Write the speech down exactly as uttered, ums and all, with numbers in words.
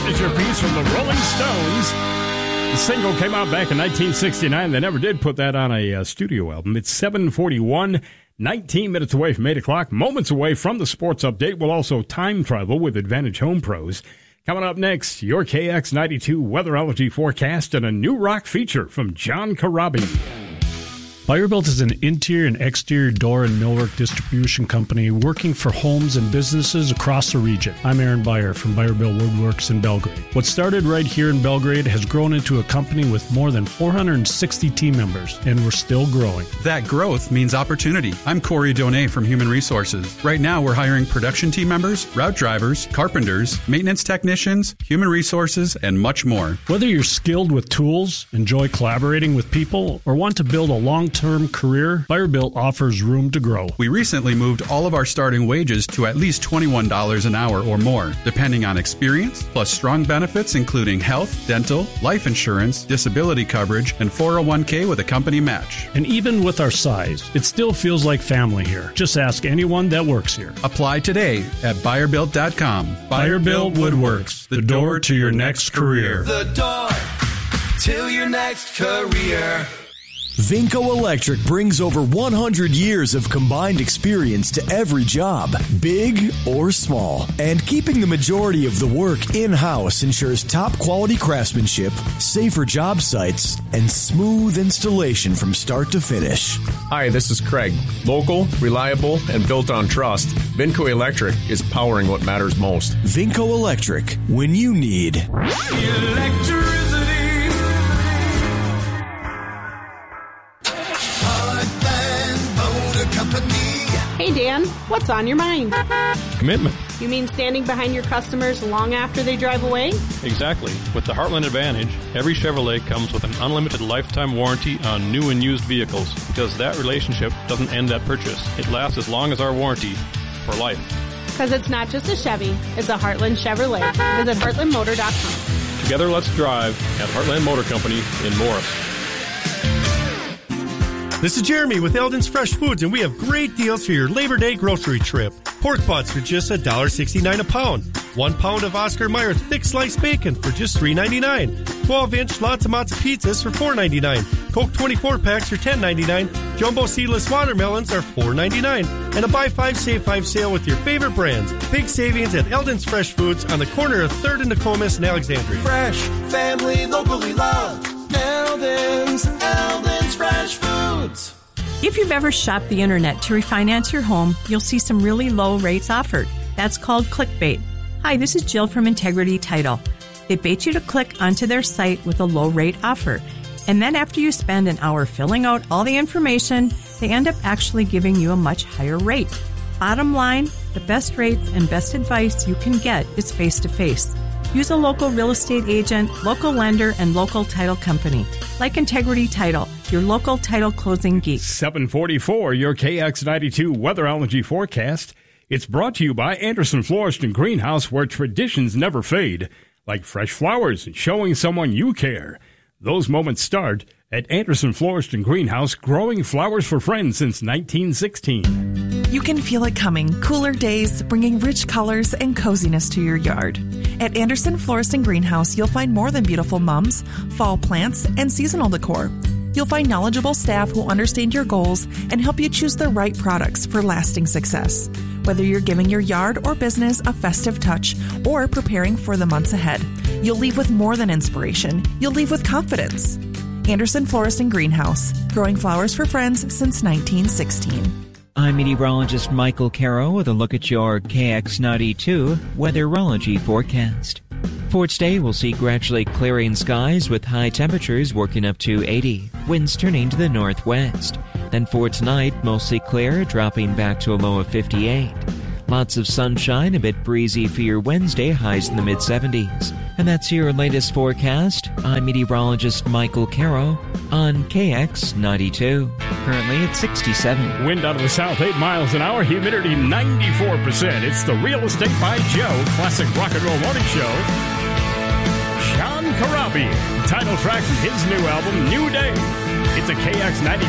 signature piece from the Rolling Stones. The single came out back in nineteen sixty-nine. They never did put that on a uh, studio album. It's seven forty-one, nineteen minutes away from eight o'clock, moments away from the sports update. We'll also time travel with Advantage Home Pros. Coming up next, your K X ninety-two weatherology forecast and a new rock feature from John Corabi. Buyer-Built is an interior and exterior door and millwork distribution company working for homes and businesses across the region. I'm Aaron Buyer from Buyer-Built Woodworks in Belgrade. What started right here in Belgrade has grown into a company with more than four hundred sixty team members, and we're still growing. That growth means opportunity. I'm Corey Donay from Human Resources. Right now, we're hiring production team members, route drivers, carpenters, maintenance technicians, human resources, and much more. Whether you're skilled with tools, enjoy collaborating with people, or want to build a long term career, Buyer-Built offers room to grow. We recently moved all of our starting wages to at least twenty-one dollars an hour or more, depending on experience, plus strong benefits including health, dental, life insurance, disability coverage, and four oh one k with a company match. And even with our size, it still feels like family here. Just ask anyone that works here. Apply today at buyer built dot com. Buyer-Built Woodworks, the door to your next career. The door to your next career. Vinco Electric brings over one hundred years of combined experience to every job, big or small. And keeping the majority of the work in-house ensures top-quality craftsmanship, safer job sites, and smooth installation from start to finish. Hi, this is Craig. Local, reliable, and built on trust, Vinco Electric is powering what matters most. Vinco Electric, when you need electricity. Hey, Dan, what's on your mind? Commitment. You mean standing behind your customers long after they drive away? Exactly. With the Heartland Advantage, every Chevrolet comes with an unlimited lifetime warranty on new and used vehicles because that relationship doesn't end at purchase. It lasts as long as our warranty, for life. Because it's not just a Chevy, it's a Heartland Chevrolet. Visit heartland motor dot com. Together, let's drive at Heartland Motor Company in Morris. This is Jeremy with Eldon's Fresh Foods, and we have great deals for your Labor Day grocery trip. Pork butts for just one dollar sixty-nine a pound. One pound of Oscar Mayer thick sliced bacon for just three ninety-nine. twelve inch lots of matzo pizzas for four ninety-nine. Coke twenty-four packs for ten ninety-nine. Jumbo seedless watermelons are four ninety-nine. And a buy five, save five sale with your favorite brands. Big savings at Eldon's Fresh Foods on the corner of third and Nokomis in Alexandria. Fresh, family, locally loved. Eldon's, Eldon's Fresh Foods. If you've ever shopped the internet to refinance your home, you'll see some really low rates offered. That's called clickbait. Hi, this is Jill from Integrity Title. They bait you to click onto their site with a low rate offer. And then after you spend an hour filling out all the information, they end up actually giving you a much higher rate. Bottom line, the best rates and best advice you can get is face-to-face. Use a local real estate agent, local lender, and local title company. Like Integrity Title, your local title closing geek. seven forty-four, your K X ninety-two weatherology forecast. It's brought to you by Anderson Florist and Greenhouse, where traditions never fade, like fresh flowers and showing someone you care. Those moments start at Anderson Florist and Greenhouse, growing flowers for friends since nineteen sixteen. You can feel it coming. Cooler days, bringing rich colors and coziness to your yard. At Anderson Florist and Greenhouse, you'll find more than beautiful mums, fall plants, and seasonal decor. You'll find knowledgeable staff who understand your goals and help you choose the right products for lasting success. Whether you're giving your yard or business a festive touch or preparing for the months ahead, you'll leave with more than inspiration. You'll leave with confidence. Anderson Florist and Greenhouse, growing flowers for friends since nineteen sixteen. I'm meteorologist Michael Caro with a look at your K X ninety-two weatherology forecast. For today, we'll see gradually clearing skies with high temperatures working up to eighty, winds turning to the northwest. Then for tonight, mostly clear, dropping back to a low of fifty-eight. Lots of sunshine, a bit breezy for your Wednesday, highs in the mid seventies. And that's your latest forecast. I'm meteorologist Michael Caro on K X ninety-two. Currently at sixty-seven. Wind out of the south, eight miles an hour, humidity ninety-four percent. It's the Real Estate by Joe classic rock and roll morning show. John Corabi, title track from his new album, New Day. It's a K X ninety-two